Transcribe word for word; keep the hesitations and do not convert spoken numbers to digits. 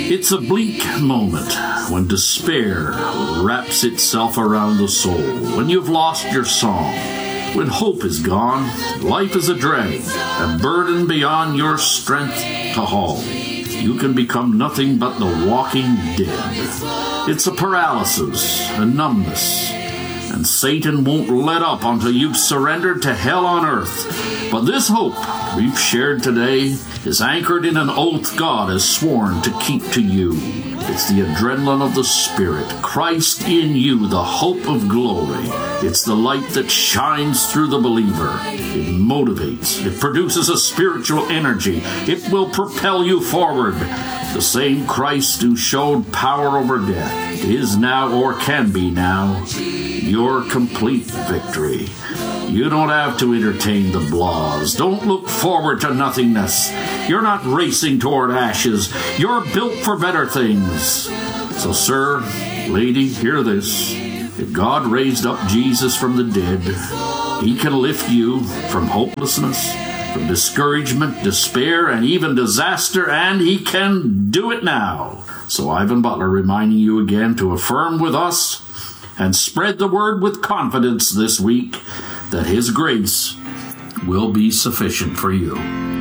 It's a bleak moment when despair wraps itself around the soul, when you've lost your song, when hope is gone, life is a drag, a burden beyond your strength to haul. You can become nothing but the walking dead. It's a paralysis, a numbness, and Satan won't let up until you've surrendered to hell on earth. But this hope we've shared today is anchored in an oath God has sworn to keep to you. It's the adrenaline of the Spirit, Christ in you, the hope of glory. It's the light that shines through the believer. It motivates. It produces a spiritual energy. It will propel you forward. The same Christ who showed power over death is now, or can be now, your complete victory. You don't have to entertain the blahs. Don't look forward to nothingness. You're not racing toward ashes. You're built for better things. So, sir, lady, hear this. If God raised up Jesus from the dead, he can lift you from hopelessness, from discouragement, despair, and even disaster, and he can do it now. So Ivan Butler reminding you again to affirm with us and spread the word with confidence this week that his grace will be sufficient for you.